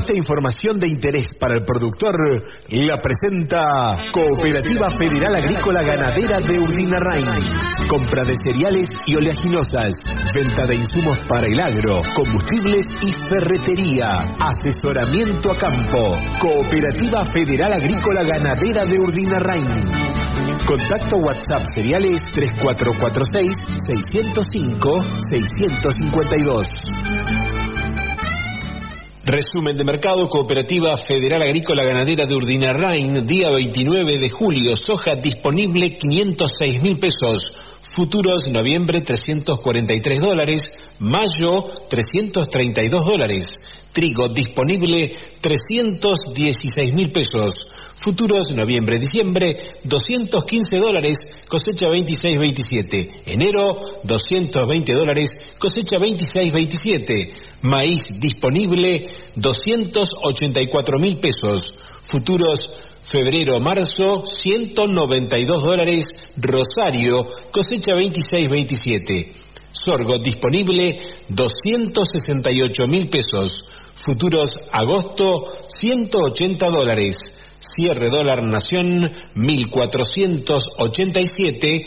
Esta información de interés para el productor la presenta Cooperativa Federal Agrícola Ganadera de Urdinarrain. Compra de cereales y oleaginosas, venta de insumos para el agro, combustibles y ferretería, asesoramiento a campo. Cooperativa Federal Agrícola Ganadera de Urdinarrain. Contacto WhatsApp cereales 3446-605-652. Resumen de mercado. Cooperativa Federal Agrícola Ganadera de Urdinarrain, día 29 de julio, soja disponible 506.000 pesos, futuros noviembre $343, mayo $332, trigo disponible 316.000 pesos, futuros noviembre-diciembre $215, cosecha 26-27, enero $220, cosecha 26-27, maíz disponible 284.000 pesos, futuros febrero-marzo $192, rosario, cosecha 26-27, sorgo disponible 268.000 pesos, futuros agosto $180, cierre dólar nación 1.487,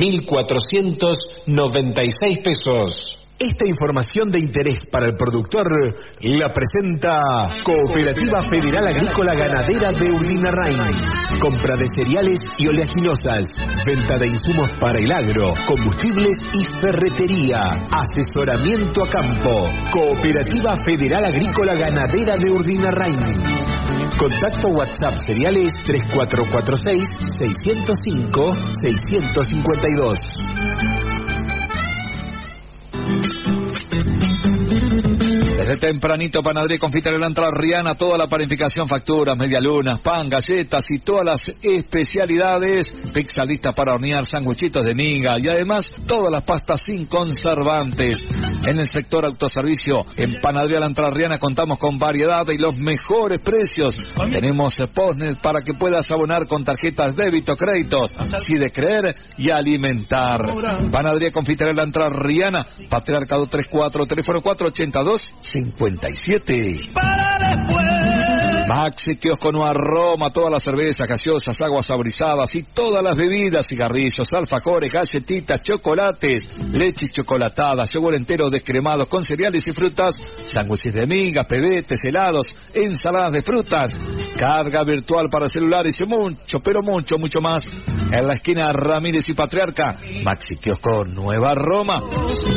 1.496 pesos. Esta información de interés para el productor la presenta Cooperativa Federal Agrícola Ganadera de Urdinarrain. Compra de cereales y oleaginosas, venta de insumos para el agro, combustibles y ferretería, asesoramiento a campo. Cooperativa Federal Agrícola Ganadera de Urdinarrain. Contacto WhatsApp cereales 3446-605-652. Desde tempranito, Panadería Confitería La Entrerriana, toda la panificación, facturas, medialunas, pan, galletas y todas las especialidades, pizza lista para hornear, sanguchitos de miga y además todas las pastas sin conservantes. En el sector autoservicio, en Panadería La Entrerriana contamos con variedad y los mejores precios. Tenemos postnet para que puedas abonar con tarjetas débito, crédito, así de creer y alimentar. Panadería Confitería La Entrerriana, Patriarcado 34, teléfono 482-57. Maxi Kiosco Nueva Roma, todas las cervezas, gaseosas, aguas saborizadas y todas las bebidas, cigarrillos, alfajores, galletitas, chocolates, leche chocolatada, yogur entero descremado con cereales y frutas, sándwiches de migas, pebetes, helados, ensaladas de frutas, carga virtual para celulares y mucho, pero mucho más. En la esquina Ramírez y Patriarca, Maxi Kiosco Nueva Roma.